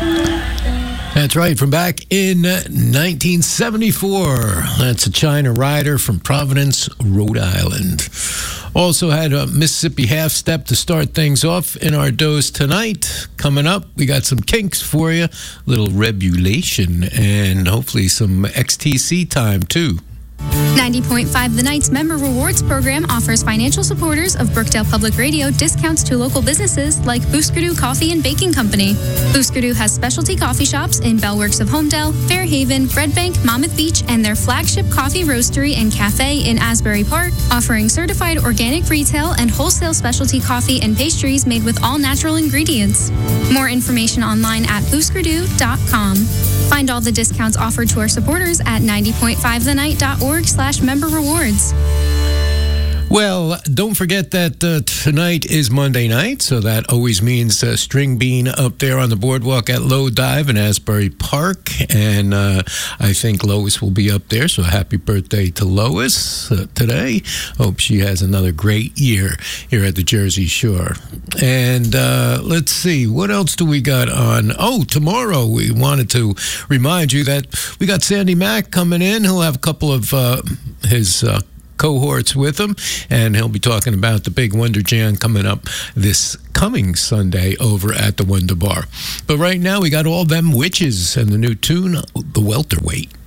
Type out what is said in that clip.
That's right, from back in 1974. That's a China Rider from Providence, Rhode Island. Also had a Mississippi Half Step to start things off in our dose tonight. Coming up, we got some kinks for you, little Rebulation, and hopefully some XTC time too. 90.5 The Night's Member Rewards Program offers financial supporters of Brookdale Public Radio discounts to local businesses like Booskerdoo Coffee and Baking Company. Booskerdoo has specialty coffee shops in Bellworks of Homedale, Fairhaven, Red Bank, Monmouth Beach, and their flagship coffee roastery and cafe in Asbury Park, offering certified organic retail and wholesale specialty coffee and pastries made with all natural ingredients. More information online at booskerdoo.com. Find all the discounts offered to our supporters at 90.5thenight.org/member rewards. Well, don't forget that tonight is Monday night, so that always means String Bean up there on the boardwalk at Low Dive in Asbury Park, and I think Lois will be up there, so happy birthday to Lois today. Hope she has another great year here at the Jersey Shore. And let's see, what else do we got on? Oh, tomorrow we wanted to remind you that we got Sandy Mack coming in. He'll have a couple of his cohorts with him, and he'll be talking about the big Wonder Jam coming up this coming Sunday over at the Wonder Bar. But right now we got All Them Witches and the new tune, The Welterweight.